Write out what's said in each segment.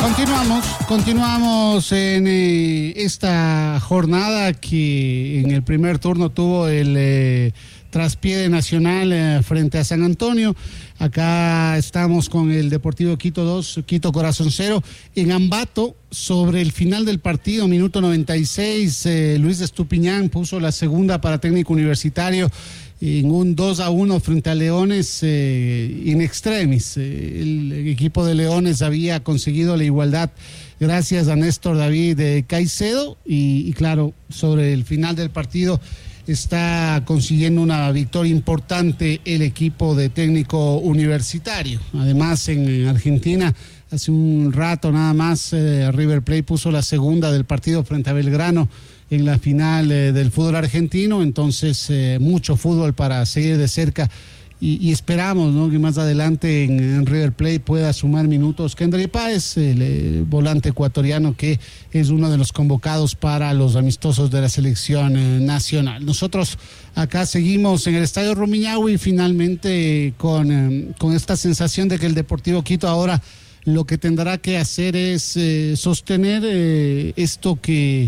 Continuamos en esta jornada que en el primer turno tuvo el traspié de Nacional frente a San Antonio. Acá estamos con el Deportivo Quito 2, Quito Corazón 0. En Ambato, sobre el final del partido, minuto 96, Luis Estupiñán puso la segunda para Técnico Universitario en un 2-1 frente a Leones in extremis. El equipo de Leones había conseguido la igualdad gracias a Néstor David Caicedo y claro, sobre el final del partido está consiguiendo una victoria importante el equipo de Técnico Universitario. Además, en Argentina, hace un rato nada más, River Plate puso la segunda del partido frente a Belgrano en la final del fútbol argentino. Entonces, mucho fútbol para seguir de cerca y esperamos, ¿no?, que más adelante en River Plate pueda sumar minutos Kendry Páez, el volante ecuatoriano que es uno de los convocados para los amistosos de la selección nacional. Nosotros acá seguimos en el Estadio Rumiñahui finalmente con esta sensación de que el Deportivo Quito ahora lo que tendrá que hacer es sostener esto que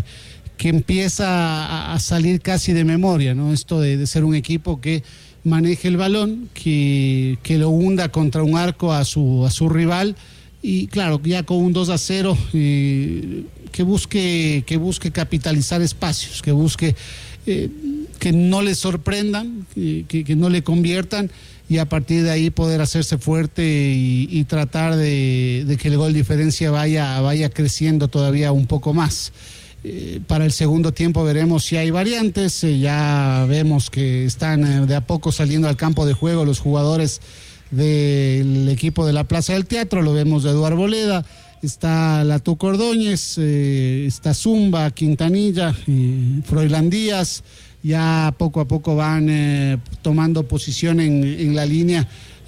empieza a salir casi de memoria, ¿no? Esto de ser un equipo que maneje el balón, que lo hunda contra un arco a su rival y claro, ya con un 2-0 que busque capitalizar espacios, que busque que no le sorprendan, que no le conviertan y a partir de ahí poder hacerse fuerte y tratar de que el gol diferencia vaya creciendo todavía un poco más. Para el segundo tiempo veremos si hay variantes. Ya vemos que están de a poco saliendo al campo de juego los jugadores del equipo de la Plaza del Teatro. Lo vemos de Eduardo Arboleda, está Latuco Ordóñez, está Zumba, Quintanilla, Froilán Díaz. Ya poco a poco van tomando posición en la línea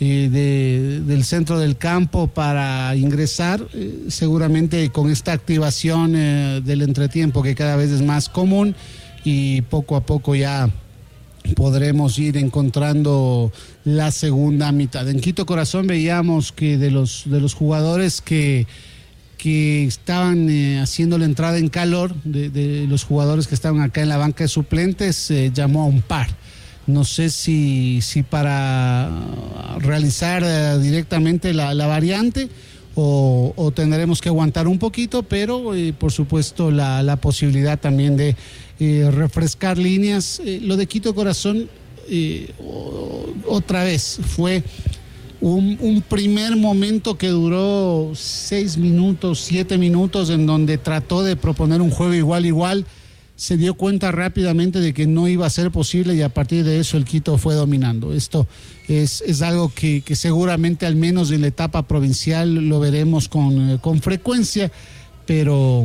del centro del campo para ingresar, seguramente con esta activación del entretiempo que cada vez es más común y poco a poco ya podremos ir encontrando la segunda mitad. En Quito Corazón veíamos que de los jugadores que estaban haciendo la entrada en calor, de los jugadores que estaban acá en la banca de suplentes, llamó a un par. No sé si para realizar directamente la variante o tendremos que aguantar un poquito, pero por supuesto la posibilidad también de refrescar líneas. Lo de Quito Corazón otra vez fue un primer momento que duró 6 minutos, 7 minutos, en donde trató de proponer un juego igual. Se dio cuenta rápidamente de que no iba a ser posible y a partir de eso el Quito fue dominando. Esto es algo que seguramente al menos en la etapa provincial lo veremos con frecuencia, pero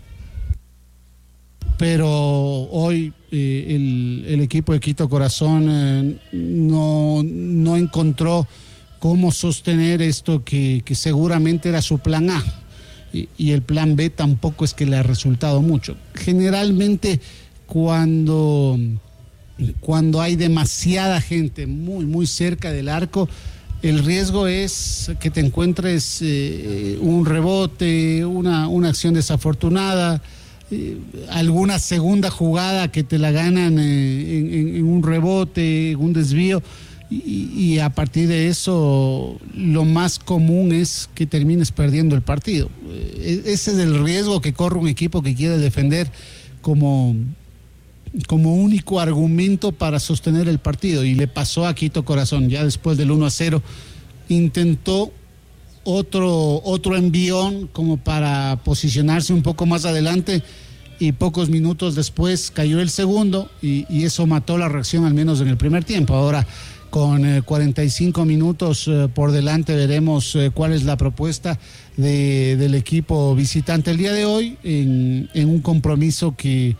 hoy el equipo de Quito Corazón no encontró cómo sostener esto que seguramente era su plan A. Y el plan B tampoco es que le ha resultado mucho. Generalmente cuando hay demasiada gente muy, muy cerca del arco, el riesgo es que te encuentres un rebote, una acción desafortunada, alguna segunda jugada que te la ganan en un rebote, un desvío. Y a partir de eso lo más común es que termines perdiendo el partido. Ese es el riesgo que corre un equipo que quiere defender como único argumento para sostener el partido, y le pasó a Quito Corazón. Ya después del 1-0 intentó otro envión como para posicionarse un poco más adelante y pocos minutos después cayó el segundo y eso mató la reacción, al menos en el primer tiempo. Ahora con 45 minutos por delante veremos cuál es la propuesta del equipo visitante el día de hoy en un compromiso que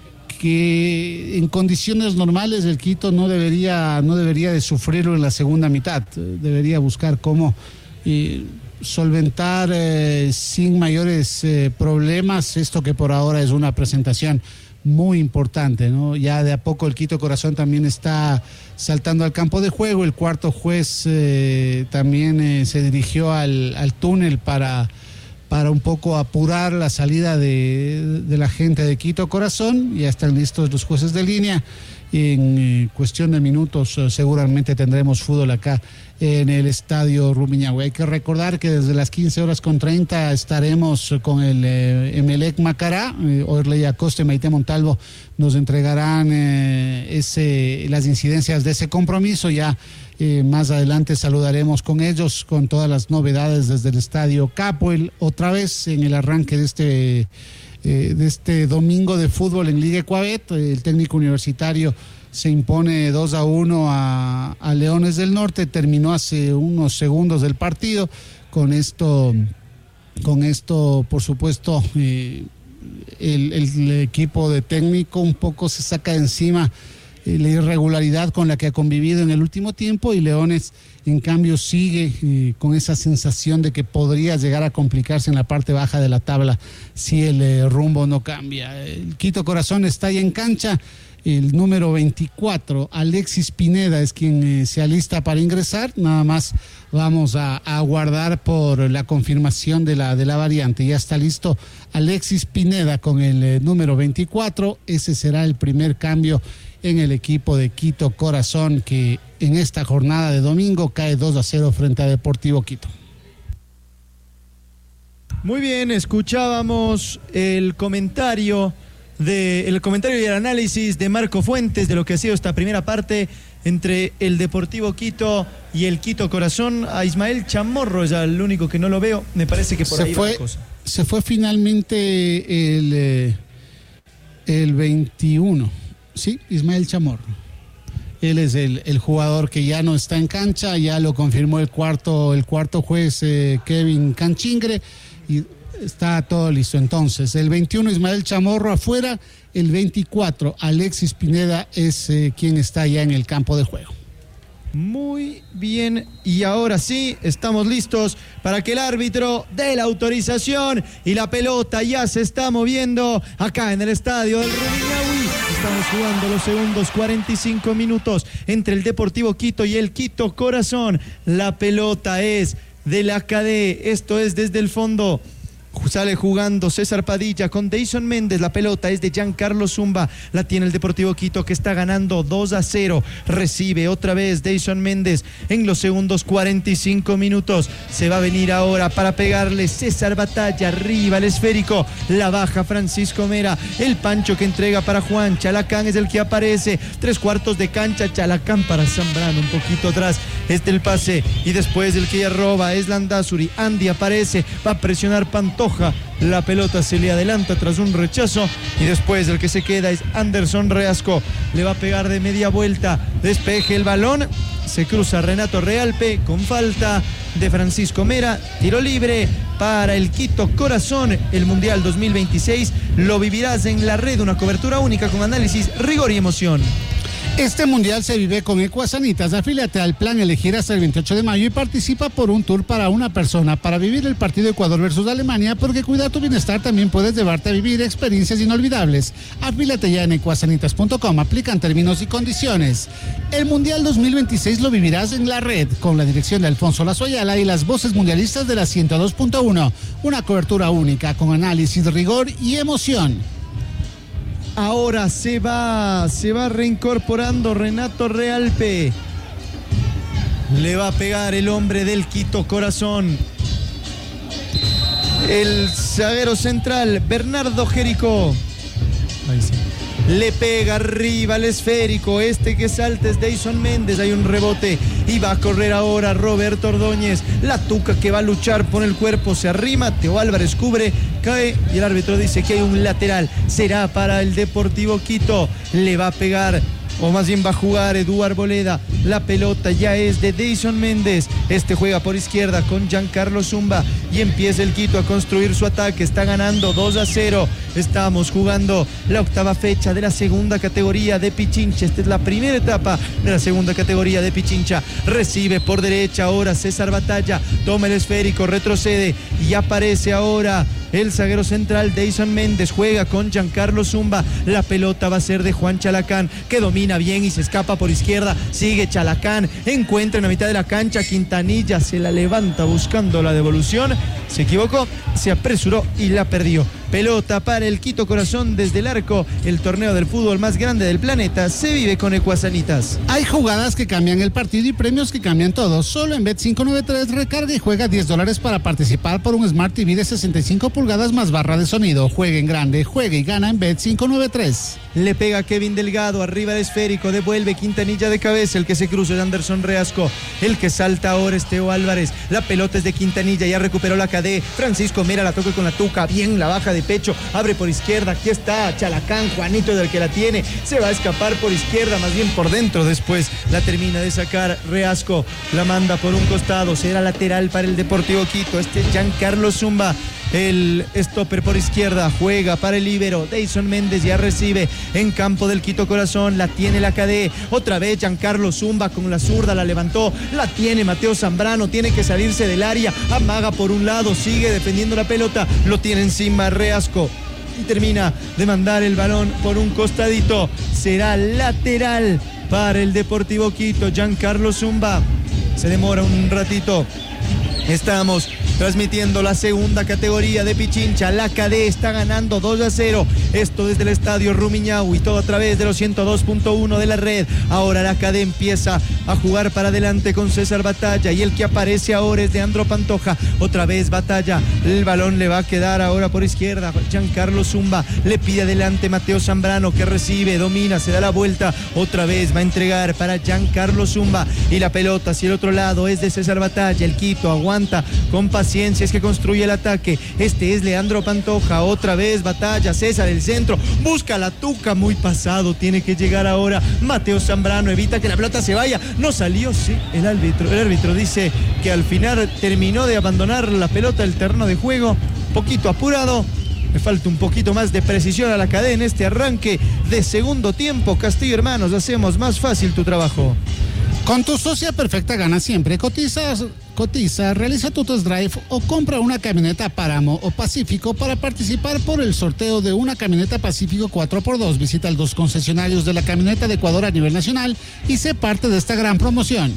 en condiciones normales el Quito no debería de sufrirlo en la segunda mitad. Debería buscar cómo solventar sin mayores problemas esto que por ahora es una presentación muy importante, ¿no? Ya de a poco el Quito Corazón también está saltando al campo de juego. El cuarto juez también se dirigió al túnel para para un poco apurar la salida de la gente de Quito Corazón. Ya están listos los jueces de línea. En cuestión de minutos seguramente tendremos fútbol acá en el estadio Rumiñahui. Hay que recordar que desde las 15:30 estaremos con el Emelec Macará. Orley Acosta y Maite Montalvo nos entregarán las incidencias de ese compromiso. Ya más adelante saludaremos con ellos con todas las novedades desde el estadio Capoel, otra vez en el arranque de este domingo de fútbol en Liga Ecuabet. El técnico universitario se impone 2-1 a Leones del Norte, terminó hace unos segundos del partido. Con esto, por supuesto, el equipo de técnico un poco se saca de encima la irregularidad con la que ha convivido en el último tiempo, y Leones en cambio sigue con esa sensación de que podría llegar a complicarse en la parte baja de la tabla si el rumbo no cambia. El Quito Corazón está ahí en cancha. El número 24, Alexis Pineda, es quien se alista para ingresar. Nada más vamos a aguardar por la confirmación de la variante. Ya está listo Alexis Pineda con el número 24. Ese será el primer cambio en el equipo de Quito Corazón, que en esta jornada de domingo cae 2-0 frente a Deportivo Quito. Muy bien, escuchábamos el comentario y el análisis de Marco Fuentes de lo que ha sido esta primera parte entre el Deportivo Quito y el Quito Corazón. A Ismael Chamorro es el único que no lo veo, me parece que por ahí va la cosa. Se fue finalmente el 21, sí, Ismael Chamorro. Él es el jugador que ya no está en cancha, ya lo confirmó el cuarto juez Kevin Canchingre, y está todo listo. Entonces, el 21 Ismael Chamorro afuera, el 24 Alexis Pineda es quien está ya en el campo de juego. Muy bien, y ahora sí, estamos listos para que el árbitro dé la autorización y la pelota ya se está moviendo acá en el estadio del Rumiñahui. Estamos jugando los segundos 45 minutos entre el Deportivo Quito y el Quito Corazón. La pelota es de la KD, esto es desde el fondo. Sale jugando César Padilla con Deison Méndez. La pelota es de Giancarlo Zumba. La tiene el Deportivo Quito, que está ganando 2-0. Recibe otra vez Deison Méndez en los segundos 45 minutos. Se va a venir ahora para pegarle César Batalla. Arriba el esférico. La baja Francisco Mera. El pancho que entrega para Juan. Chalacán es el que aparece. 3/4 de cancha. Chalacán para Zambrano. Un poquito atrás. Este el pase. Y después el que ya roba es Landazuri. Andy aparece. Va a presionar Pantoja. La pelota se le adelanta tras un rechazo, y después el que se queda es Anderson Reasco. Le va a pegar de media vuelta, despeje el balón, se cruza Renato Realpe con falta de Francisco Mera. Tiro libre para el Quito Corazón. El Mundial 2026 lo vivirás en la red, una cobertura única con análisis, rigor y emoción. Este mundial se vive con Ecuasanitas. Afíliate al plan Elegir hasta el 28 de mayo y participa por un tour para una persona para vivir el partido Ecuador versus Alemania, porque cuida tu bienestar también puedes llevarte a vivir experiencias inolvidables. Afíliate ya en ecuasanitas.com. Aplican términos y condiciones. El Mundial 2026 lo vivirás en la red, con la dirección de Alfonso Lazoyala y las voces mundialistas de la 102.1. Una cobertura única con análisis, rigor y emoción. Ahora se va reincorporando Renato Realpe. Le va a pegar el hombre del Quito Corazón. El zaguero central, Bernardo Jerico. Ahí sí. Le pega arriba al esférico. Este que salta es Deison Méndez. Hay un rebote y va a correr ahora Roberto Ordóñez. La Tuca, que va a luchar por el cuerpo, se arrima. Teo Álvarez cubre, cae y el árbitro dice que hay un lateral. Será para el Deportivo Quito. Le va a pegar, o más bien va a jugar Eduard Boleda. La pelota ya es de Deison Méndez. Este juega por izquierda con Giancarlo Zumba y empieza el Quito a construir su ataque. Está ganando 2-0. Estamos jugando la octava fecha de la segunda categoría de Pichincha. Esta es la primera etapa de la segunda categoría de Pichincha. Recibe por derecha ahora César Batalla. Toma el esférico, retrocede y aparece ahora el zaguero central Deison Méndez. Juega con Giancarlo Zumba. La pelota va a ser de Juan Chalacán, que domina domina bien y se escapa por izquierda, sigue Chalacán, encuentra en la mitad de la cancha, Quintanilla se la levanta buscando la devolución, se equivocó, se apresuró y la perdió. Pelota para el Quito Corazón desde el arco. El torneo del fútbol más grande del planeta se vive con Ecuasanitas. Hay jugadas que cambian el partido y premios que cambian todo. Solo en Bet593 recarga y juega $10 para participar por un Smart TV de 65 pulgadas más barra de sonido. Juegue en grande, juegue y gana en Bet593. Le pega Kevin Delgado, arriba el esférico, devuelve Quintanilla de cabeza, el que se cruza es Anderson Reasco, el que salta ahora es Teo Álvarez, la pelota es de Quintanilla, ya recuperó la KD, Francisco Mera la toca con la tuca, bien la baja de pecho, abre por izquierda, aquí está Chalacán, Juanito del que la tiene, se va a escapar por izquierda, más bien por dentro, después la termina de sacar Reasco, la manda por un costado, será lateral para el Deportivo Quito, este es Giancarlo Zumba. El stopper por izquierda, juega para el líbero, Deison Méndez ya recibe en campo del Quito Corazón, la tiene la KD, otra vez Giancarlo Zumba con la zurda, la levantó, la tiene Mateo Zambrano, tiene que salirse del área, amaga por un lado, sigue defendiendo la pelota, lo tiene encima Reasco y termina de mandar el balón por un costadito, será lateral para el Deportivo Quito, Giancarlo Zumba, se demora un ratito. Estamos transmitiendo la segunda categoría de Pichincha. La KD está ganando 2-0. Esto desde el estadio Rumiñahui y todo a través de los 102.1 de la red. Ahora la KD empieza a jugar para adelante con César Batalla y el que aparece ahora es Leandro Pantoja. Otra vez Batalla. El balón le va a quedar ahora por izquierda. Giancarlo Zumba le pide adelante Mateo Zambrano que recibe, domina, se da la vuelta. Otra vez va a entregar para Giancarlo Zumba y la pelota hacia el otro lado es de César Batalla. El Quito aguanta con paciencia, es que construye el ataque. Este es Leandro Pantoja, otra vez Batalla, César el centro, busca la tuca, muy pasado, tiene que llegar ahora Mateo Zambrano, evita que la pelota se vaya, no salió, sí, el árbitro dice que al final terminó de abandonar la pelota del terreno de juego, poquito apurado. Me falta un poquito más de precisión a la cadena en este arranque de segundo tiempo. Castillo Hermanos, hacemos más fácil tu trabajo. Con tu socia perfecta gana siempre. Cotiza, realiza tu test drive o compra una camioneta Páramo o Pacífico para participar por el sorteo de una camioneta Pacífico 4x2. Visita los concesionarios de la camioneta de Ecuador a nivel nacional y sé parte de esta gran promoción.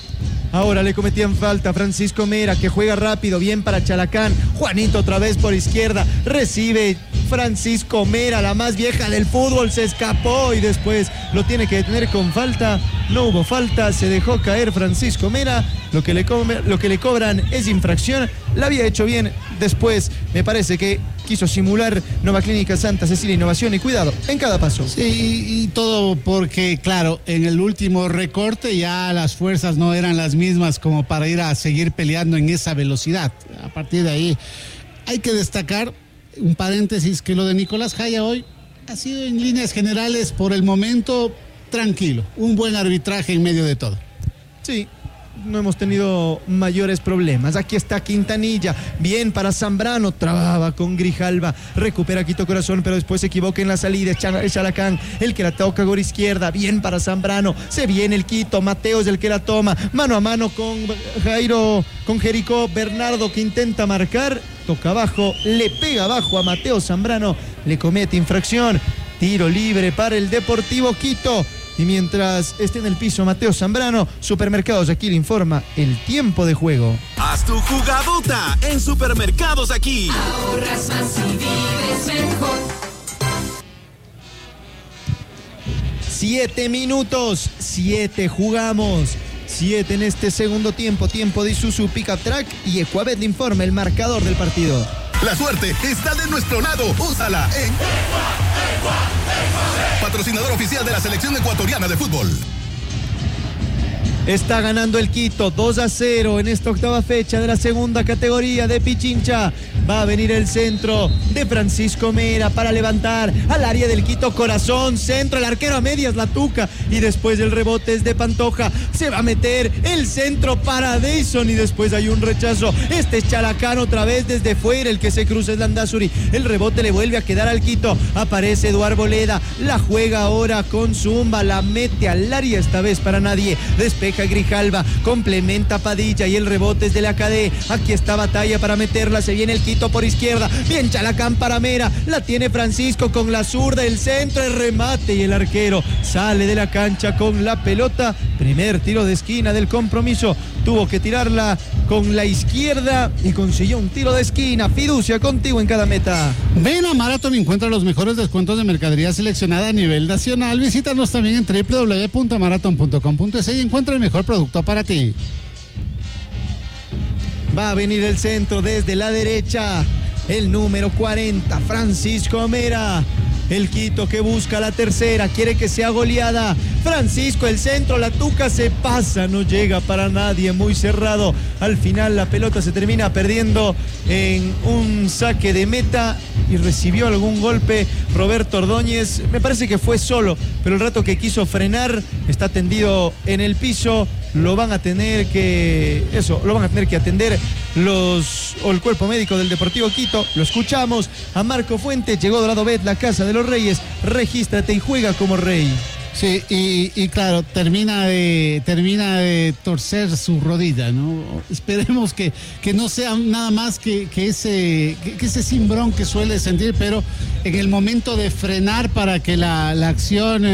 Ahora le cometían falta a Francisco Mera, que juega rápido, bien para Chalacán. Juanito otra vez por izquierda, recibe Francisco Mera, la más vieja del fútbol, se escapó y después lo tiene que detener con falta. No hubo falta, se dejó caer Francisco Mera, lo que le cobran es infracción, la había hecho bien, después me parece que quiso simular Nueva Clínica Santa Cecilia, innovación y cuidado en cada paso. Sí, y todo porque, claro, en el último recorte ya las fuerzas no eran las mismas como para ir a seguir peleando en esa velocidad. A partir de ahí hay que destacar, un paréntesis, que lo de Nicolás Jaya hoy ha sido en líneas generales por el momento tranquilo, un buen arbitraje en medio de todo. Sí, no hemos tenido mayores problemas. Aquí está Quintanilla, bien para Zambrano, trababa con Grijalva, recupera Quito Corazón, pero después se equivoca en la salida. Chalacán, el que la toca por izquierda, bien para Zambrano, se viene el Quito, Mateo es el que la toma, mano a mano con Jairo, con Jericó, Bernardo que intenta marcar, toca abajo, le pega abajo a Mateo Zambrano, le comete infracción, tiro libre para el Deportivo Quito. Y mientras esté en el piso Mateo Zambrano, Supermercados Aquí le informa el tiempo de juego. Haz tu jugadota en Supermercados Aquí. Ahorras más y vives mejor. 7 minutos, 7 jugamos. 7 en este segundo tiempo. Tiempo de Isuzu Pickup Track y Ecuabet le informa el marcador del partido. La suerte está de nuestro lado. Úsala en patrocinador oficial de la selección ecuatoriana de fútbol. Está ganando el Quito 2-0 en esta octava fecha de la segunda categoría de Pichincha. Va a venir el centro de Francisco Mera para levantar al área del Quito Corazón. Centro, el arquero a medias, la tuca. Y después el rebote es de Pantoja. Se va a meter el centro para Deison y después hay un rechazo. Este es Chalacán otra vez desde fuera. El que se cruza es Landazuri. El rebote le vuelve a quedar al Quito. Aparece Eduardo Boleda. La juega ahora con Zumba. La mete al área esta vez para nadie. Despega deja Grijalva, complementa Padilla y el rebote es de la KD. Aquí está Batalla para meterla, se viene el Quito por izquierda, bien Chalacán para Mera, la tiene Francisco con la zurda, el centro, el remate y el arquero sale de la cancha con la pelota. Primer tiro de esquina del compromiso, tuvo que tirarla con la izquierda y consiguió un tiro de esquina. Fiducia contigo en cada meta. Ven a Marathon y encuentra los mejores descuentos de mercadería seleccionada a nivel nacional. Visítanos también en www.marathon.com.es y encuentra el mejor producto para ti. Va a venir el centro desde la derecha, el número 40, Francisco Mera. El Quito que busca la tercera, quiere que sea goleada. Francisco, el centro, la Tuca se pasa, no llega para nadie, muy cerrado. Al final la pelota se termina perdiendo en un saque de meta y recibió algún golpe Roberto Ordóñez. Me parece que fue solo, pero el rato que quiso frenar está tendido en el piso. Lo van a tener que atender el cuerpo médico del Deportivo Quito. Lo escuchamos a Marco Fuentes. Llegó Dorado Bet, la casa de los reyes. Regístrate y juega como rey. Sí, y claro, termina de torcer su rodilla, ¿no? Esperemos que no sea nada más que ese cimbrón que suele sentir, pero en el momento de frenar para que la acción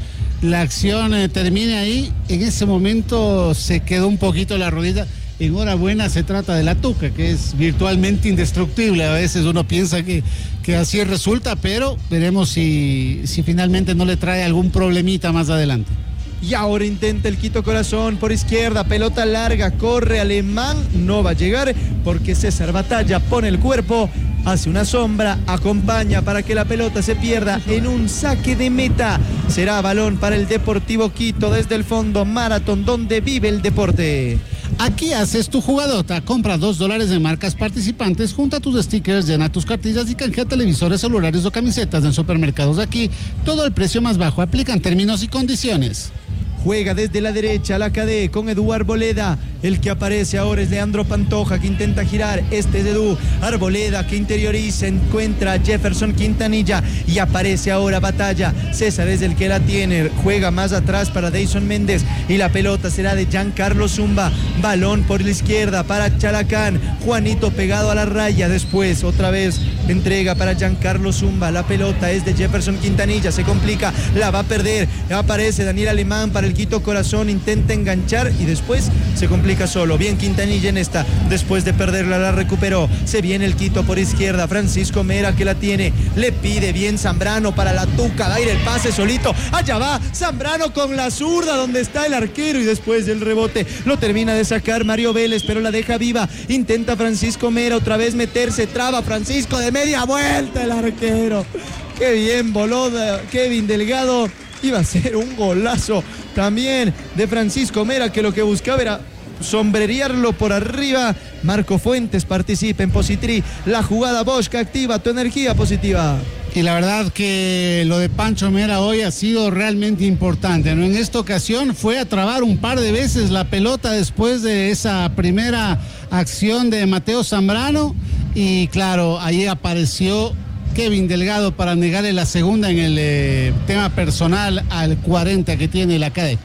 termine ahí, en ese momento se quedó un poquito la rodilla. Enhorabuena, se trata de la Tuca, que es virtualmente indestructible. A veces uno piensa que así resulta, pero veremos si finalmente no le trae algún problemita más adelante. Y ahora intenta el Quito Corazón por izquierda, pelota larga, corre Alemán, no va a llegar porque César Batalla pone el cuerpo, hace una sombra, acompaña para que la pelota se pierda en un saque de meta. Será balón para el Deportivo Quito desde el fondo. Marathon, donde vive el deporte. Aquí haces tu jugadota, compra $2 de marcas participantes, junta tus stickers, llena tus cartillas y canjea televisores, celulares o camisetas en supermercados Aquí. Todo el precio más bajo, aplican términos y condiciones. Juega desde la derecha la KD con Edu Arboleda. El que aparece ahora es Leandro Pantoja, que intenta girar. Este es Edu Arboleda, que interioriza, encuentra a Jefferson Quintanilla y aparece ahora Batalla. César es el que la tiene, juega más atrás para Deison Méndez y la pelota será de Giancarlo Zumba. Balón por la izquierda para Chalacán. Juanito pegado a la raya, después otra vez entrega para Giancarlo Zumba. La pelota es de Jefferson Quintanilla, se complica, la va a perder. Aparece Daniel Alemán para el Quito Corazón, intenta enganchar y después se complica solo. Bien Quintanilla en esta, después de perderla la recuperó. Se viene el Quito por izquierda, Francisco Mera que la tiene, le pide bien Zambrano para la Tuca, va a ir el pase solito, allá va Zambrano con la zurda donde está el arquero y después del rebote lo termina de sacar Mario Vélez, pero la deja viva. Intenta Francisco Mera otra vez meterse, traba Francisco de media vuelta el arquero. Qué bien voló Kevin Delgado. Iba a ser un golazo también de Francisco Mera, que lo que buscaba era sombrerearlo por arriba. Marco Fuentes participa en Positri. La jugada Bosch activa tu energía positiva. Y la verdad que lo de Pancho Mera hoy ha sido realmente importante, ¿no? En esta ocasión fue a trabar un par de veces la pelota después de esa primera acción de Mateo Zambrano. Y claro, ahí apareció Kevin Delgado para negarle la segunda en el tema personal al 40 que tiene la KD.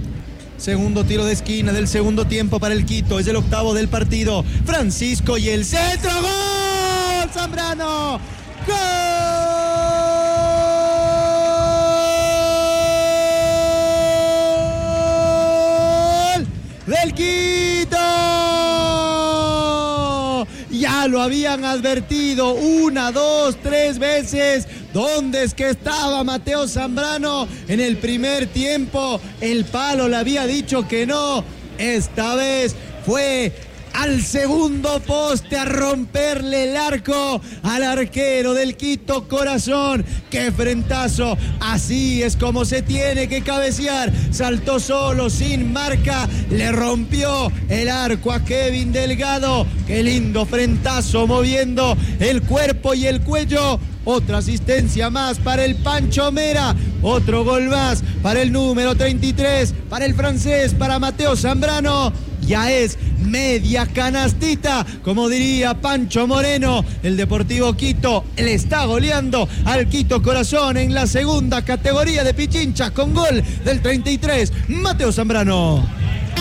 Segundo tiro de esquina del segundo tiempo para el Quito, es el octavo del partido. Francisco y el centro, ¡gol! Zambrano, ¡gol! ¡Del Quito! Ya lo habían advertido 1, 2, 3 veces. ¿Dónde es que estaba Mateo Zambrano en el primer tiempo? El palo le había dicho que no. Esta vez fue al segundo poste a romperle el arco al arquero del Quito Corazón. ¡Qué frentazo! Así es como se tiene que cabecear. Saltó solo, sin marca, le rompió el arco a Kevin Delgado. ¡Qué lindo frentazo moviendo el cuerpo y el cuello! Otra asistencia más para el Pancho Mera. Otro gol más para el número 33, para el francés, para Mateo Zambrano. Ya es media canastita, como diría Pancho Moreno. El Deportivo Quito le está goleando al Quito Corazón en la segunda categoría de Pichincha con gol del 33, Mateo Zambrano.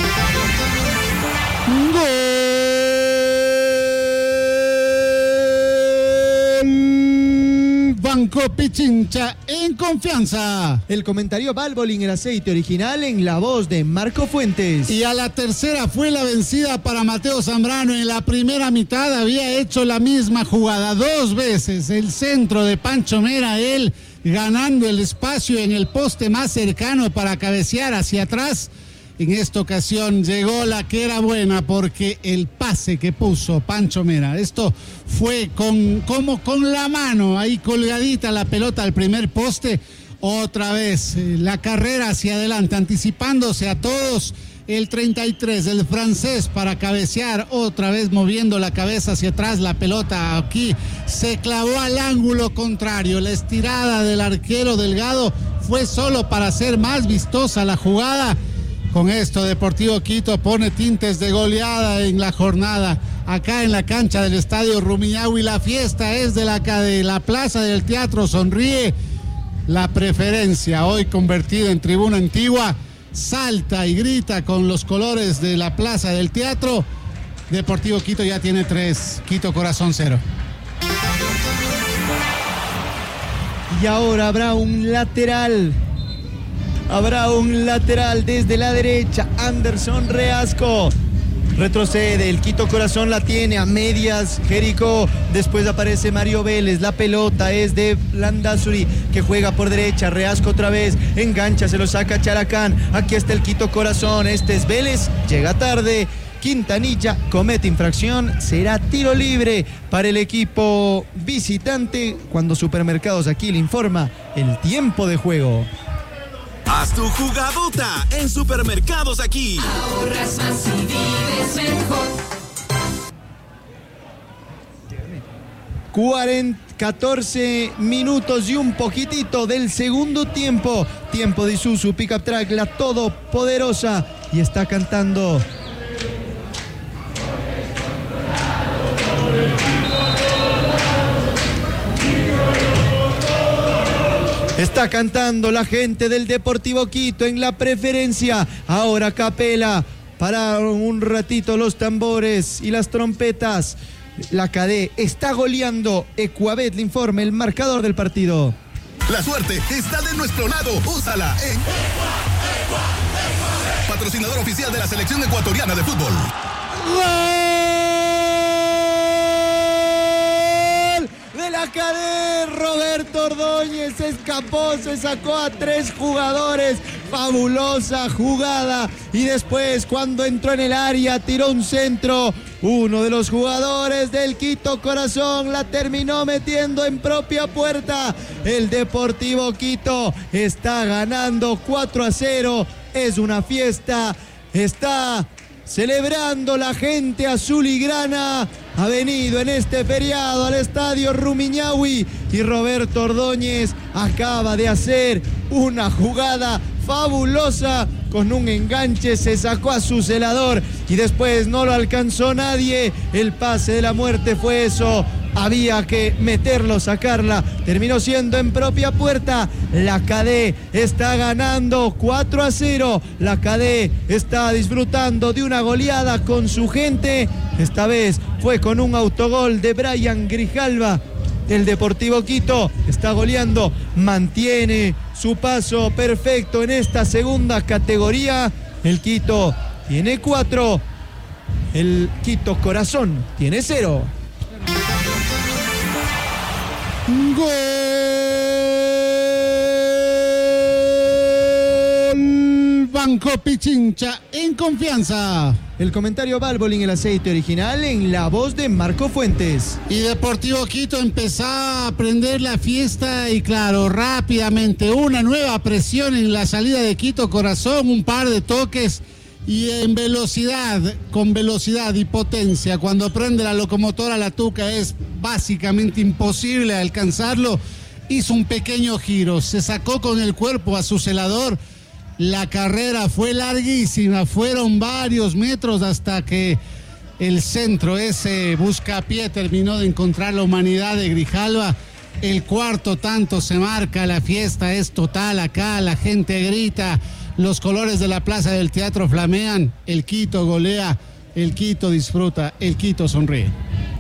Banco Pichincha en confianza. El comentario Valvoline, el aceite original, en la voz de Marco Fuentes. Y a la tercera fue la vencida para Mateo Zambrano. En la primera mitad había hecho la misma jugada 2 veces. El centro de Pancho Mera, él ganando el espacio en el poste más cercano para cabecear hacia atrás. En esta ocasión llegó la que era buena, porque el pase que puso Pancho Mera, esto fue como con la mano ahí colgadita la pelota al primer poste. Otra vez la carrera hacia adelante, anticipándose a todos. El 33, el francés, para cabecear, otra vez moviendo la cabeza hacia atrás. La pelota aquí se clavó al ángulo contrario. La estirada del arquero Delgado fue solo para hacer más vistosa la jugada. Con esto, Deportivo Quito pone tintes de goleada en la jornada acá en la cancha del Estadio Rumiñahui. La fiesta es de la Plaza del Teatro. Sonríe. La preferencia, hoy convertida en tribuna antigua, salta y grita con los colores de la Plaza del Teatro. Deportivo Quito ya tiene 3, Quito Corazón 0. Y ahora habrá un lateral. Habrá un lateral desde la derecha. Anderson Reasco. Retrocede, el Quito Corazón la tiene a medias Jerico, después aparece Mario Vélez, la pelota es de Landazuri, que juega por derecha. Reasco otra vez, engancha, se lo saca Characán. Aquí está el Quito Corazón, este es Vélez, llega tarde. Quintanilla comete infracción, será tiro libre para el equipo visitante, cuando Supermercados aquí le informa el tiempo de juego. Haz tu jugadota en Supermercados Aquí. Ahorras más y vives mejor. 14 minutos y un poquitito del segundo tiempo. Tiempo de Isuzu Pickup Truck, la todopoderosa. Y está cantando. Está cantando la gente del Deportivo Quito en la preferencia. Ahora Capela, para un ratito los tambores y las trompetas. La KD está goleando. Ecuabet le informa el marcador del partido. La suerte está de nuestro lado. Úsala en patrocinador oficial de la selección ecuatoriana de fútbol. De la KD, Roberto Ordóñez se escapó, se sacó a 3 jugadores, fabulosa jugada, y después cuando entró en el área tiró un centro, uno de los jugadores del Quito Corazón la terminó metiendo en propia puerta. El Deportivo Quito está ganando 4-0, es una fiesta, está celebrando la gente azul y grana. Ha venido en este feriado al Estadio Rumiñahui y Roberto Ordóñez acaba de hacer una jugada fabulosa. Con un enganche se sacó a su celador y después no lo alcanzó nadie. El pase de la muerte fue eso. Había que meterlo, sacarla. Terminó siendo en propia puerta. La KD está ganando 4-0. La KD está disfrutando de una goleada con su gente. Esta vez fue con un autogol de Brian Grijalva. El Deportivo Quito está goleando, mantiene su paso perfecto en esta segunda categoría. El Quito tiene 4, el Quito Corazón tiene 0. Gol Banco Pichincha en confianza. El comentario Valvoline, el aceite original, en la voz de Marco Fuentes. Y Deportivo Quito empezó a prender la fiesta y claro, rápidamente una nueva presión en la salida de Quito Corazón, un par de toques y en velocidad, con velocidad y potencia. Cuando prende la locomotora la Tuca es básicamente imposible alcanzarlo. Hizo un pequeño giro, se sacó con el cuerpo a su celador. La carrera fue larguísima, fueron varios metros hasta que el centro, ese buscapié, terminó de encontrar la humanidad de Grijalva. El cuarto tanto se marca, la fiesta es total acá, la gente grita, los colores de la Plaza del Teatro flamean, el Quito golea el Quito disfruta, el Quito sonríe.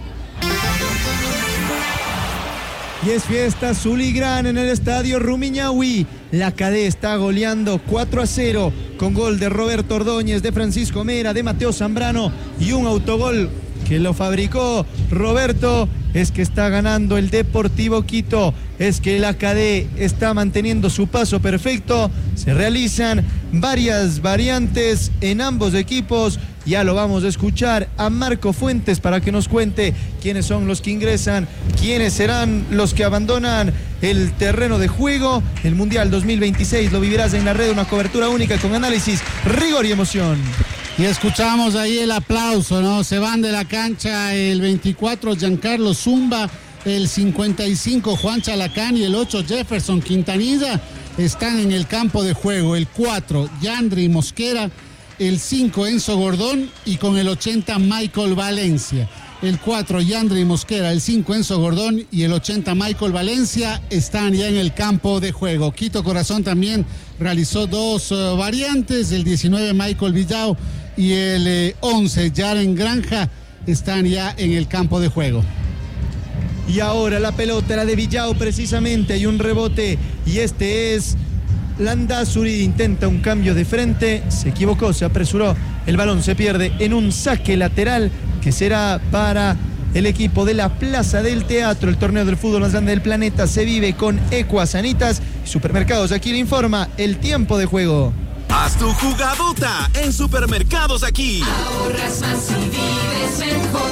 Y es fiesta azul y gran en el estadio Rumiñahui. La Cadé está goleando 4-0 con gol de Roberto Ordóñez, de Francisco Mera, de Mateo Zambrano y un autogol que lo fabricó Roberto. Es que está ganando el Deportivo Quito, es que la Cadé está manteniendo su paso perfecto. Se realizan varias variantes en ambos equipos. Ya lo vamos a escuchar a Marco Fuentes para que nos cuente quiénes son los que ingresan, quiénes serán los que abandonan el terreno de juego. El Mundial 2026 lo vivirás en la red, una cobertura única con análisis, rigor y emoción. Y escuchamos ahí el aplauso, ¿no? Se van de la cancha el 24 Giancarlo Zumba, el 55 Juan Chalacán y el 8 Jefferson Quintanilla están en el campo de juego. El 4 Yandri Mosquera, el 5 Enzo Gordón y con el 80 Michael Valencia. El 4 Yandri Mosquera, el 5 Enzo Gordón y el 80 Michael Valencia están ya en el campo de juego. Quito Corazón también realizó dos variantes, el 19 Michael Villao y el 11 Yaren Granja están ya en el campo de juego. Y ahora la pelota, la de Villao precisamente, hay un rebote y este es Landázuri, intenta un cambio de frente, se equivocó, se apresuró, el balón se pierde en un saque lateral que será para el equipo de la Plaza del Teatro. El torneo del fútbol más grande del planeta se vive con Ecuasanitas Supermercados. Aquí le informa el tiempo de juego. Haz tu jugadota en Supermercados Aquí. Ahorras más y vives mejor.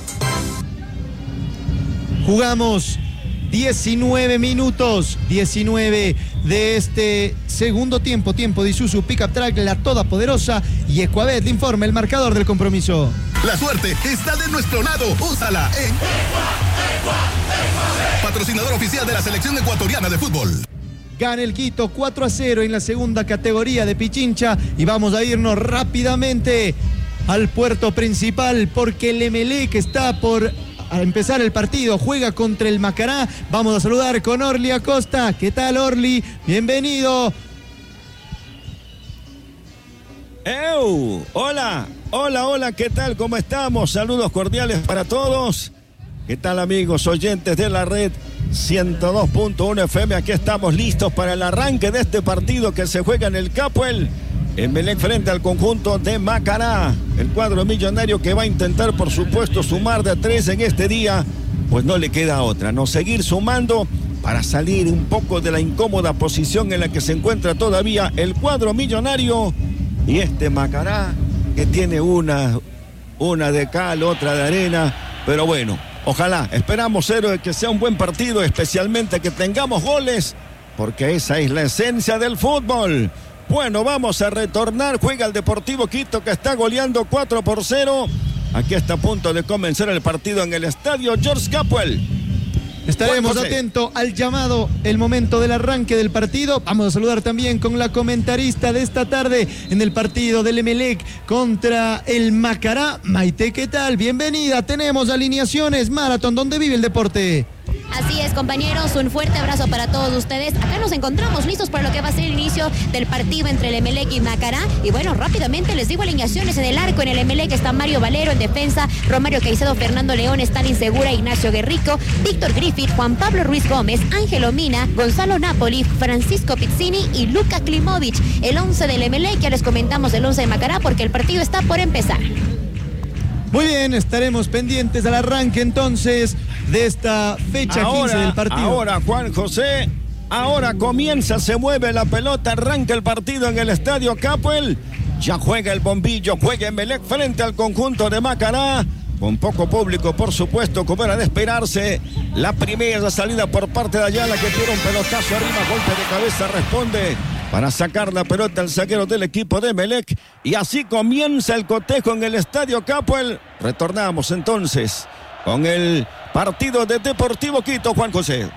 Jugamos 19 minutos, 19 de este segundo tiempo, tiempo de Isuzu Pickup Track, la todopoderosa, y Ecuabet le informa el marcador del compromiso. La suerte está de nuestro lado. Úsala en patrocinador oficial de la selección ecuatoriana de fútbol. Gana el Quito 4-0 en la segunda categoría de Pichincha y vamos a irnos rápidamente al puerto principal porque el Emelec está por a empezar el partido, juega contra el Macará. Vamos a saludar con Orly Acosta. ¿Qué tal, Orly? Bienvenido. Hola, ¿qué tal? ¿Cómo estamos? Saludos cordiales para todos. ¿Qué tal, amigos oyentes de la red 102.1 FM? Aquí estamos listos para el arranque de este partido que se juega en el Capuel. Emelec frente al conjunto de Macará. El cuadro millonario que va a intentar, por supuesto, sumar de 3 en este día. Pues no le queda otra, no seguir sumando para salir un poco de la incómoda posición en la que se encuentra todavía el cuadro millonario. Y este Macará que tiene una de cal, otra de arena. Pero bueno, ojalá, esperamos, héroe, que sea un buen partido, especialmente que tengamos goles, porque esa es la esencia del fútbol. Bueno, vamos a retornar. Juega el Deportivo Quito que está goleando 4-0. Aquí está a punto de comenzar el partido en el estadio George Capwell. Estaremos atentos al llamado, el momento del arranque del partido. Vamos a saludar también con la comentarista de esta tarde en el partido del Emelec contra el Macará. Maite, ¿qué tal? Bienvenida. Tenemos alineaciones Maratón, ¿dónde vive el deporte? Así es, compañeros, un fuerte abrazo para todos ustedes. Acá nos encontramos listos para lo que va a ser el inicio del partido entre el Emelec y Macará. Y bueno, rápidamente les digo alineaciones en el arco. En el Emelec está Mario Valero en defensa, Romario Caicedo, Fernando León, Stan Insegura, Ignacio Guerrico, Víctor Griffith, Juan Pablo Ruiz Gómez, Ángelo Mina, Gonzalo Napoli, Francisco Pizzini y Luka Klimovic. El 11 del Emelec, ya les comentamos el 11 de Macará porque el partido está por empezar. Muy bien, estaremos pendientes al arranque entonces de esta fecha 15 del partido. Ahora, Juan José, ahora comienza, se mueve la pelota, arranca el partido en el estadio Capuel. Ya juega el bombillo, juega Emelec frente al conjunto de Macará. Con poco público, por supuesto, como era de esperarse. La primera salida por parte de Ayala, que tiene un pelotazo arriba, golpe de cabeza, responde para sacar la pelota el zaguero del equipo de Emelec. Y así comienza el cotejo en el estadio Capuel. Retornamos entonces con el partido de Deportivo Quito, Juan José.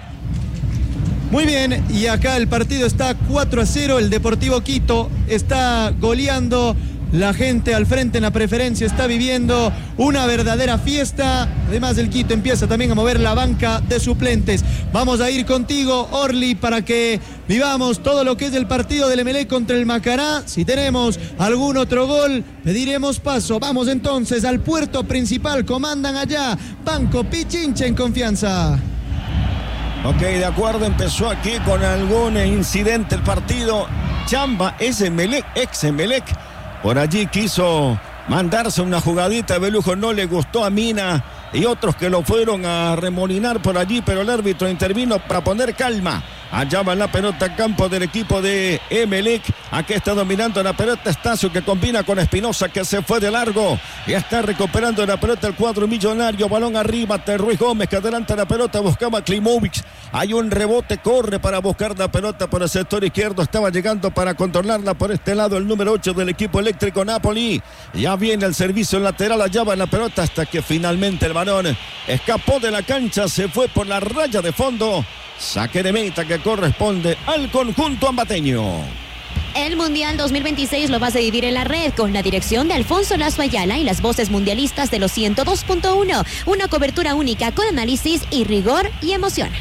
Muy bien, y acá el partido está 4-0. El Deportivo Quito está goleando. La gente al frente en la preferencia está viviendo una verdadera fiesta. Además, el Quito empieza también a mover la banca de suplentes. Vamos a ir contigo, Orly, para que vivamos todo lo que es el partido del Emelec contra el Macará. Si tenemos algún otro gol, pediremos paso. Vamos entonces al puerto principal. Comandan allá Banco Pichincha en confianza. Ok, de acuerdo, empezó aquí con algún incidente el partido. Chamba es Emelec, ex Emelec. Por allí quiso mandarse una jugadita, Belujo no le gustó a Mina y otros que lo fueron a remolinar por allí, pero el árbitro intervino para poner calma. Allá va la pelota a campo del equipo de Emelec. Aquí está dominando la pelota Estacio, que combina con Espinosa, que se fue de largo. Y está recuperando la pelota el cuadro millonario. Balón arriba, Ruiz Gómez, que adelanta la pelota, buscaba Klimovic. Hay un rebote, corre para buscar la pelota por el sector izquierdo. Estaba llegando para controlarla por este lado el número 8 del equipo eléctrico Napoli. Ya viene el servicio lateral, allá va la pelota hasta que finalmente el balón escapó de la cancha, se fue por la raya de fondo. Saque de meta que corresponde al conjunto ambateño. El Mundial 2026 lo vas a vivir en la red con la dirección de Alfonso Lazo Ayala y las voces mundialistas de los 102.1. Una cobertura única con análisis y rigor y emoción.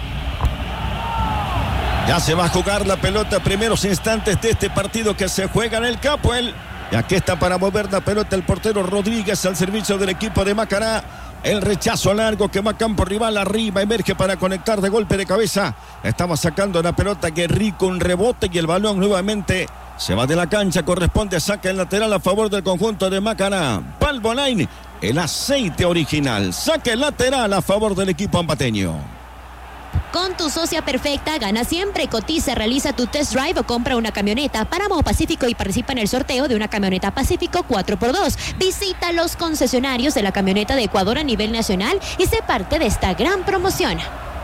Ya se va a jugar la pelota, primeros instantes de este partido que se juega en el Capuel. Y aquí está para mover la pelota el portero Rodríguez al servicio del equipo de Macará. El rechazo largo que va a campo rival, arriba, emerge para conectar de golpe de cabeza. Estaba sacando la pelota Guerrico, un rebote y el balón nuevamente se va de la cancha. Corresponde saque el lateral a favor del conjunto de Macará. Valvoline, el aceite original. Saque lateral a favor del equipo ambateño. Con tu socia perfecta, gana siempre. Cotiza, realiza tu test drive o compra una camioneta Páramo Pacífico y participa en el sorteo de una camioneta Pacífico 4x2. Visita los concesionarios de la camioneta de Ecuador a nivel nacional y sé parte de esta gran promoción.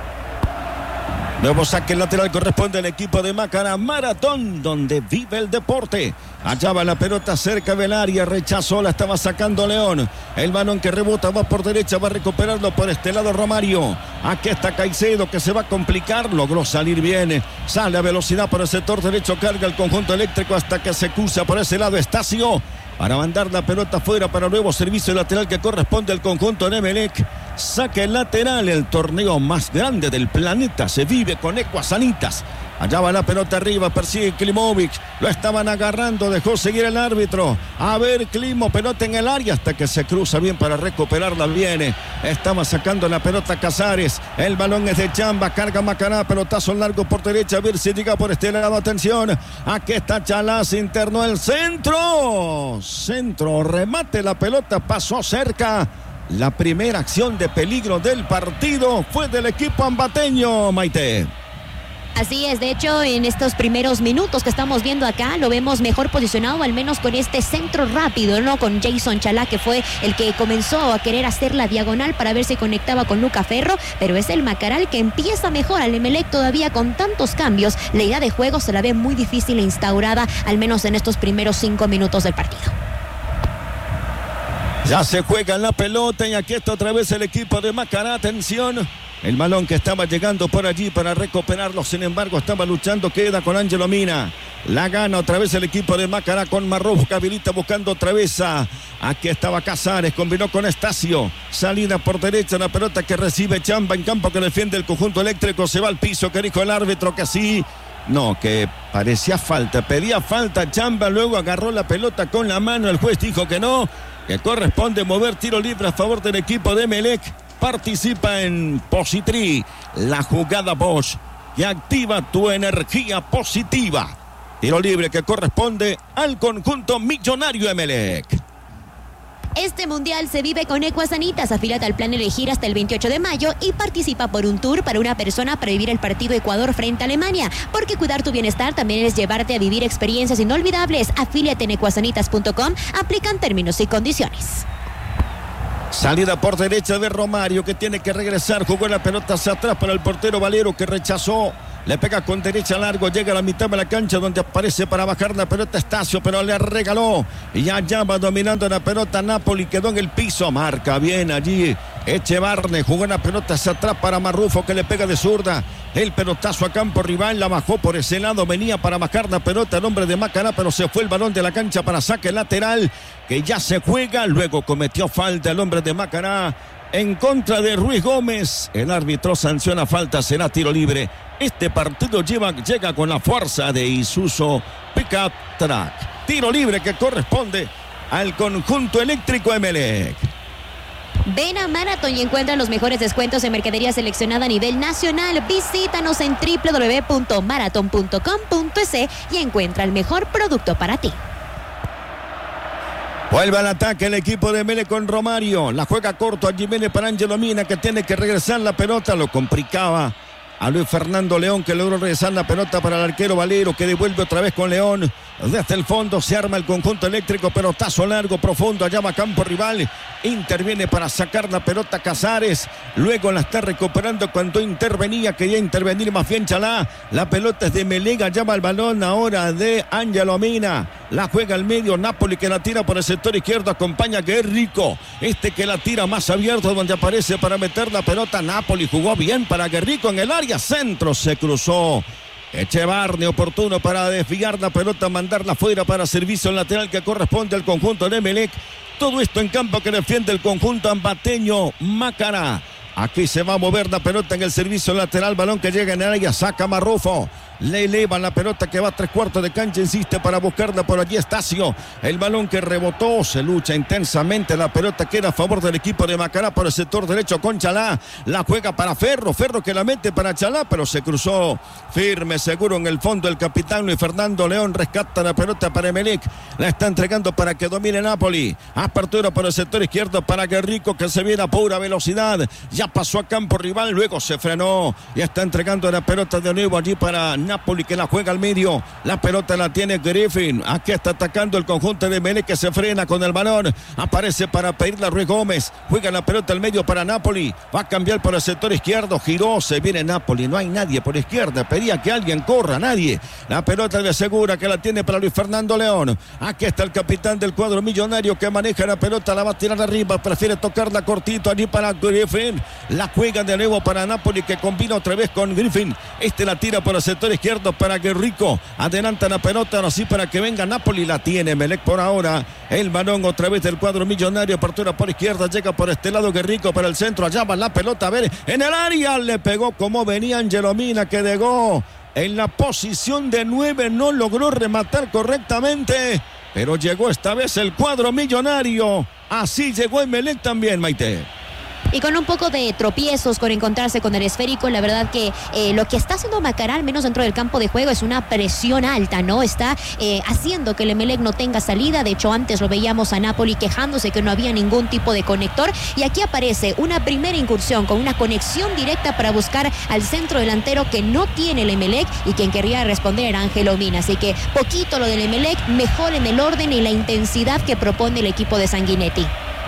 Nuevo saque lateral corresponde al equipo de Macará. Maratón, donde vive el deporte. Allá va la pelota cerca del área. Rechazó, la estaba sacando León. El balón que rebota va por derecha. Va a recuperarlo por este lado Romario. Aquí está Caicedo, que se va a complicar. Logró salir bien. Sale a velocidad por el sector derecho. Carga el conjunto eléctrico hasta que se cruza por ese lado Estacio. Para mandar la pelota fuera para nuevo servicio lateral que corresponde al conjunto de Emelec. Saque lateral, el torneo más grande del planeta se vive con Ecuasanitas. Allá va la pelota arriba, persigue Klimovic. Lo estaban agarrando, dejó seguir el árbitro. A ver, Klimo, pelota en el área hasta que se cruza bien para recuperarla. Viene, estaba sacando la pelota Casares. El balón es de Chamba, carga Macará, pelotazo largo por derecha. A ver si llega por este lado, atención. Aquí está Chalás, interno el centro. Centro, remate la pelota, pasó cerca. La primera acción de peligro del partido fue del equipo ambateño, Maite. Así es, de hecho en estos primeros minutos que estamos viendo acá lo vemos mejor posicionado, al menos con este centro rápido, ¿no? Con Jason Chalá, que fue el que comenzó a querer hacer la diagonal para ver si conectaba con Luca Ferro, pero es el Macará el que empieza mejor. Al Emelec todavía con tantos cambios, la idea de juego se la ve muy difícil e instaurada, al menos en estos primeros 5 minutos del partido. Ya se juega la pelota y aquí está otra vez el equipo de Macará, atención. El balón que estaba llegando por allí para recuperarlo, sin embargo estaba luchando, queda con Ángelo Mina. La gana otra vez el equipo de Macará con Marrufo, que habilita buscando otra vez aquí estaba Casares, combinó con Estacio. Salida por derecha, la pelota que recibe Chamba en campo que defiende el conjunto eléctrico. Se va al piso, que dijo el árbitro que sí. No, que parecía falta, pedía falta Chamba, luego agarró la pelota con la mano. El juez dijo que no, que corresponde mover tiro libre a favor del equipo de Emelec. Participa en Positri, la jugada Bosch, que activa tu energía positiva. Tiro libre que corresponde al conjunto millonario Emelec. Este mundial se vive con Ecuasanitas. Afíliate al plan Elegir hasta el 28 de mayo y participa por un tour para una persona para vivir el partido Ecuador frente a Alemania. Porque cuidar tu bienestar también es llevarte a vivir experiencias inolvidables. Afíliate en ecuasanitas.com. Aplican términos y condiciones. Salida por derecha de Romario, que tiene que regresar. Jugó la pelota hacia atrás para el portero Valero, que rechazó. Le pega con derecha largo, llega a la mitad de la cancha donde aparece para bajar la pelota Estacio, pero le regaló. Y allá va dominando la pelota Napoli, quedó en el piso, marca bien allí Echevarne, jugó la pelota hacia atrás para Marrufo, que le pega de zurda. El pelotazo a campo rival, la bajó por ese lado, venía para bajar la pelota el hombre de Macará, pero se fue el balón de la cancha para saque lateral, que ya se juega. Luego cometió falta el hombre de Macará. en contra de Ruiz Gómez. El árbitro sanciona falta, será tiro libre. Este partido llega con la fuerza de Isuzu Pickup Truck. Tiro libre que corresponde al conjunto eléctrico Emelec. Ven a Marathon y encuentra los mejores descuentos en mercadería seleccionada a nivel nacional. Visítanos en www.marathon.com.es y encuentra el mejor producto para ti. Vuelve al ataque el equipo de Emelec con Romario. La juega corto a Jiménez para Ángelo Mina, que tiene que regresar la pelota. Lo complicaba a Luis Fernando León, que logró regresar la pelota para el arquero Valero, que devuelve otra vez con León. Desde el fondo se arma el conjunto eléctrico, pelotazo largo, profundo, allá va campo rival. Interviene para sacar la pelota Casares. Luego la está recuperando cuando intervenía. Quería intervenir más bien Chalá. La pelota es de Melega, llama el balón ahora de Ángelo Mina. La juega al medio Napoli, que la tira por el sector izquierdo. Acompaña a Guerrico. Que la tira más abierto, donde aparece para meter la pelota. Napoli jugó bien para Guerrico en el área. Centro se cruzó Echevarne, oportuno para desviar la pelota, mandarla fuera para servicio lateral que corresponde al conjunto de Emelec. Todo esto en campo que defiende el conjunto ambateño Macará. Aquí se va a mover la pelota en el servicio lateral, balón que llega en el área, saca Marrufo. Le eleva la pelota que va a 3/4 de cancha, insiste para buscarla por allí Estacio. El balón que rebotó, se lucha intensamente, la pelota queda a favor del equipo de Macará por el sector derecho con Chalá. La juega para Ferro que la mete para Chalá, pero se cruzó firme, seguro en el fondo el capitán Luis Fernando León. Rescata la pelota para Emelec, la está entregando para que domine Napoli. Apertura por el sector izquierdo para Guerrico, que se viene a pura velocidad. Ya pasó a campo rival, luego se frenó y está entregando la pelota de nuevo allí para Napoli, que la juega al medio. La pelota la tiene Griffin. Aquí está atacando el conjunto de Emelec, que se frena con el balón. Aparece para pedirle a Ruiz Gómez. Juega la pelota al medio para Napoli. Va a cambiar por el sector izquierdo. Giró, se viene Napoli. No hay nadie por izquierda. Pedía que alguien corra, nadie. La pelota de Segura, que la tiene para Luis Fernando León. Aquí está el capitán del cuadro millonario, que maneja la pelota. La va a tirar arriba. Prefiere tocarla cortito allí para Griffin. La juega de nuevo para Napoli, que combina otra vez con Griffin. La tira por el sector izquierdo para Guerrico. Adelanta la pelota ahora sí para que venga Napoli. La tiene Emelec por ahora. El balón otra vez del cuadro millonario. Apertura por izquierda. Llega por este lado Guerrico para el centro. Allá va la pelota. A ver, en el área le pegó como venía Ángelo Mina, que llegó en la posición de 9. No logró rematar correctamente, pero llegó esta vez el cuadro millonario. Así llegó Emelec también, Maite. Y con un poco de tropiezos, con encontrarse con el esférico, la verdad que lo que está haciendo Macará, al menos dentro del campo de juego, es una presión alta, ¿no? Está haciendo que el Emelec no tenga salida. De hecho, antes lo veíamos a Napoli quejándose que no había ningún tipo de conector. Y aquí aparece una primera incursión con una conexión directa para buscar al centro delantero que no tiene el Emelec, y quien querría responder era Ángelo Mina. Así que poquito lo del Emelec, mejor en el orden y la intensidad que propone el equipo de Sanguinetti.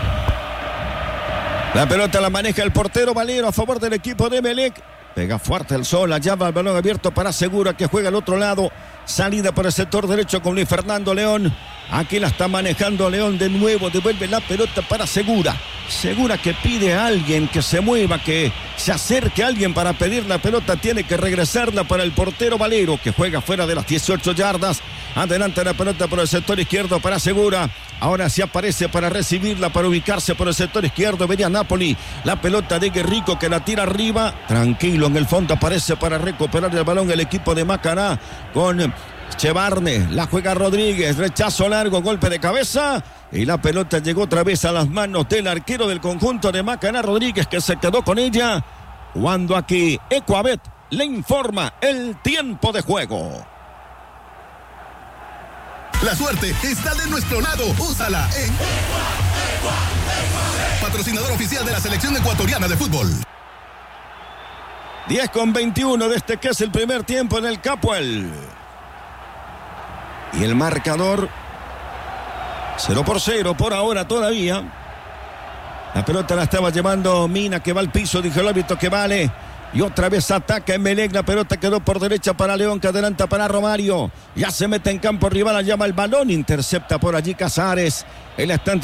La pelota la maneja el portero Valero a favor del equipo de Emelec. Pega fuerte el sol, allá va el balón abierto para Segura, que juega al otro lado. Salida por el sector derecho con Luis Fernando León. Aquí la está manejando León de nuevo. Devuelve la pelota para Segura. Segura que pide a alguien que se mueva, que se acerque a alguien para pedir la pelota. Tiene que regresarla para el portero Valero, que juega fuera de las 18 yardas. Adelanta la pelota por el sector izquierdo para Segura. Ahora sí aparece para recibirla, para ubicarse por el sector izquierdo. Venía Napoli. La pelota de Guerrico, que la tira arriba. Tranquilo, en el fondo aparece para recuperar el balón el equipo de Macará con Echevarne. La juega Rodríguez. Rechazo largo, golpe de cabeza. Y la pelota llegó otra vez a las manos del arquero del conjunto de Macará, Rodríguez, que se quedó con ella. Cuando aquí Ecuabet le informa el tiempo de juego. La suerte está de nuestro lado. Úsala en patrocinador oficial de la selección ecuatoriana de fútbol. 10:21 de este que es el primer tiempo en el Capuel. Y el marcador 0-0 por ahora todavía. La pelota la estaba llevando Mina, que va al piso, dijo el árbitro que vale. Y otra vez ataca Emelec. La pelota quedó por derecha para León, que adelanta para Romario. Ya se mete en campo rival, llama el balón, intercepta por allí Casares. Él está